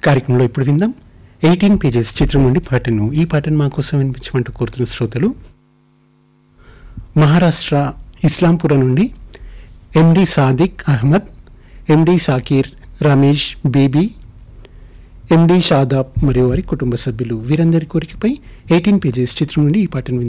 కార్యక్రమంలో ఇప్పుడు విందాం 18 పేజెస్ చిత్రం నుండి పాటను. ఈ పాటను మా కోసం వినిపించమంటూ కోరుతున్న శ్రోతలు మహారాష్ట్ర ఇస్లాంపుర నుండి ఎండి సాదిక్ అహ్మద్, ఎండి షాకీర్, రమేష్, బేబీ, ఎండి షాదాబ్ మరియు వారి కుటుంబ సభ్యులు. వీరందరి కోరికపై 18 పేజెస్ చిత్రం నుండి ఈ పాటను